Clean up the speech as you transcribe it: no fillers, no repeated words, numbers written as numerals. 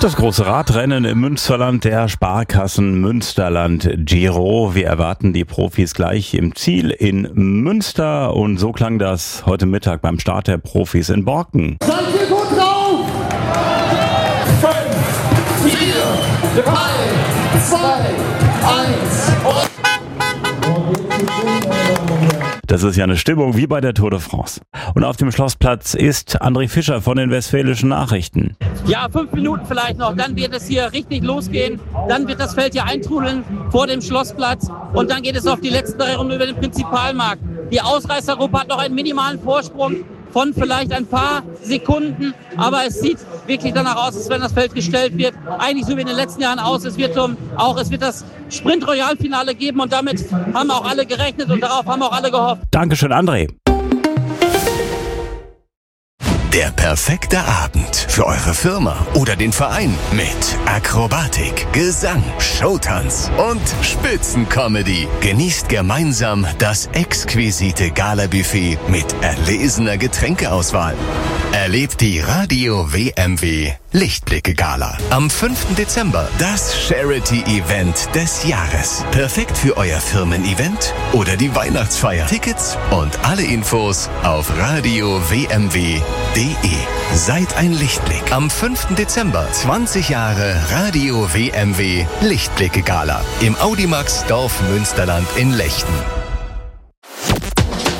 Das große Radrennen im Münsterland der Sparkassen Münsterland Giro. Wir erwarten die Profis gleich im Ziel in Münster und so klang das heute Mittag beim Start der Profis in Borken. Seid ihr gut drauf? 5, 4, 3, 2, 1 und... Das ist ja eine Stimmung wie bei der Tour de France. Und auf dem Schlossplatz ist André Fischer von den Westfälischen Nachrichten. Ja, 5 Minuten vielleicht noch, dann wird es hier richtig losgehen. Dann wird das Feld hier eintrudeln vor dem Schlossplatz und dann geht es auf die letzten 3 Runden über den Prinzipalmarkt. Die Ausreißergruppe hat noch einen minimalen Vorsprung von vielleicht ein paar Sekunden, aber es sieht wirklich danach aus, als wenn das Feld gestellt wird. Eigentlich so wie in den letzten Jahren aus. Es wird das Sprint-Royal-Finale geben und damit haben auch alle gerechnet und darauf haben auch alle gehofft. Dankeschön, André. Der perfekte Abend für eure Firma oder den Verein mit Akrobatik, Gesang, Showtanz und Spitzencomedy. Genießt gemeinsam das exquisite Gala-Buffet mit erlesener Getränkeauswahl. Erlebt die Radio WMW Lichtblicke Gala am 5. Dezember. Das Charity-Event des Jahres. Perfekt für euer Firmen-Event oder die Weihnachtsfeier. Tickets und alle Infos auf radiowmw.de. Seid ein Lichtblick. Am 5. Dezember 20 Jahre Radio WMW Lichtblicke Gala im Audimax Dorf Münsterland in Lechten.